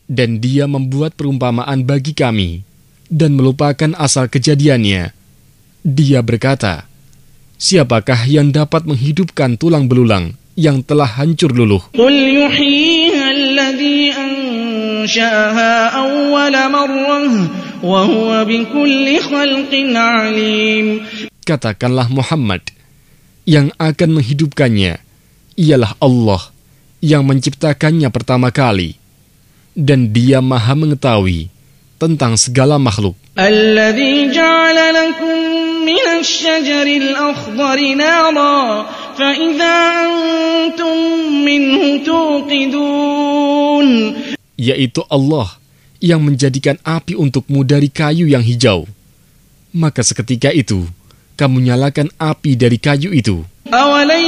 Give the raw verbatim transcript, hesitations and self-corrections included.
Dan dia membuat perumpamaan bagi kami dan melupakan asal kejadiannya. Dia berkata, siapakah yang dapat menghidupkan tulang belulang yang telah hancur luluh? Qul yuhyiha alladhi ansha'aha awwala marrah wa huwa bikulli khalqin alim. Katakanlah Muhammad, yang akan menghidupkannya ialah Allah yang menciptakannya pertama kali, dan Dia Maha mengetahui tentang segala makhluk. Alladzi ja'ala lakum minasy syajaril akhdari nara fa idza antum minhu tuqidun. Yaitu Allah yang menjadikan api untukmu dari kayu yang hijau. Maka seketika itu kamu nyalakan api dari kayu itu.